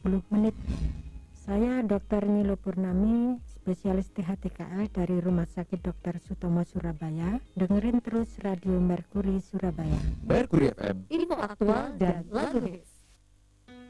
20 menit. Saya Dr. Nilo Purnami, spesialis THTKL dari Rumah Sakit Dr. Sutomo Surabaya. Dengerin terus Radio Merkuri Surabaya. Merkuri FM, info aktual dan lagu hits.